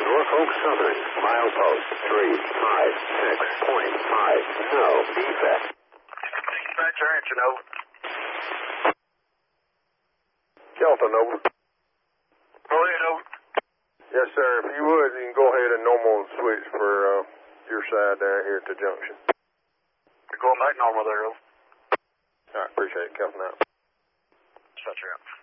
Norfolk Southern, milepost 356.5, no defect. Dispatcher, answer, over. Kelton, over. Go ahead, over. Yes, sir. If you would, you can go ahead and normal switch for your side there here at the junction. You're going back normal there, over. All right, appreciate it. Kelton out. Dispatcher out.